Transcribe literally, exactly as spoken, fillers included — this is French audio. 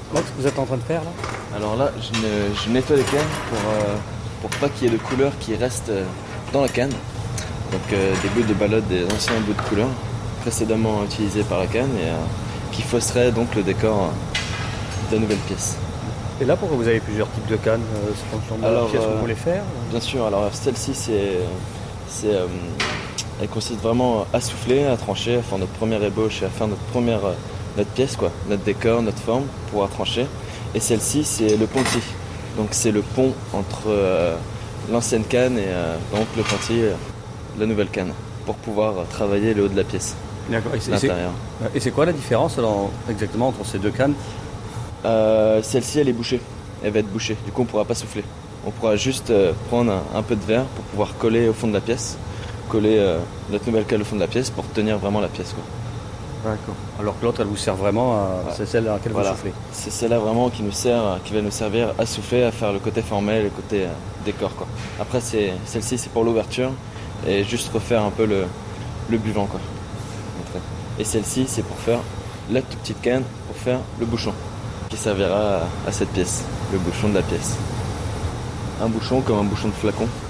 Max, vous êtes en train de faire là? Alors là, je, ne- je nettoie les cannes pour, euh, pour pas qu'il y ait de couleur qui reste euh, dans la canne. Donc euh, des bouts de ballotte, des anciens bouts de couleur précédemment utilisés par la canne et euh, qui fausseraient donc le décor euh, de la nouvelle pièce. Et là, pourquoi vous avez plusieurs types de cannes? euh, C'est en fonction de la Alors, pièce que euh, vous voulez faire? Bien sûr, alors celle-ci, c'est, c'est, euh, elle consiste vraiment à souffler, à trancher, à faire notre première ébauche et à faire notre première euh, notre pièce, quoi, notre décor, notre forme pour pouvoir trancher. Et celle-ci, c'est le ponti. Donc c'est le pont entre euh, l'ancienne canne et euh, donc le ponti, euh, la nouvelle canne, pour pouvoir euh, travailler le haut de la pièce, D'accord. Et c'est, c'est- l'intérieur. et c'est quoi la différence alors, exactement entre ces deux cannes? Euh, celle-ci, elle est bouchée. Elle va être bouchée. Du coup, on ne pourra pas souffler. On pourra juste euh, prendre un, un peu de verre pour pouvoir coller au fond de la pièce, coller euh, notre nouvelle canne au fond de la pièce pour tenir vraiment la pièce, quoi. D'accord. Alors que l'autre, elle vous sert vraiment à... Ouais. C'est celle à laquelle Voilà. vous soufflez. C'est celle-là vraiment qui nous sert, qui va nous servir à souffler, à faire le côté formel, le côté euh, décor, quoi. Après, c'est, celle-ci, c'est pour l'ouverture et juste refaire un peu le, le buvant, quoi. Et celle-ci, c'est pour faire la toute petite canne, pour faire le bouchon, qui servira à, à cette pièce, le bouchon de la pièce. Un bouchon comme un bouchon de flacon.